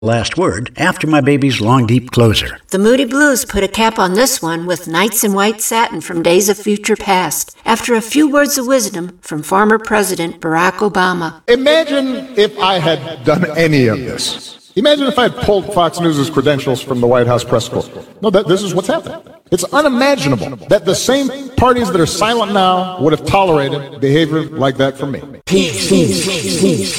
last word after my baby's long, deep closer. The Moody Blues put a cap on this one with Nights in White Satin from Days of Future Past, after a few words of wisdom from former President Barack Obama. Imagine if I had done any of this. Imagine if I had pulled Fox News' credentials from the White House press corps. No, this is what's happening. It's unimaginable that the same parties that are silent now would have tolerated behavior like that from me. Peace.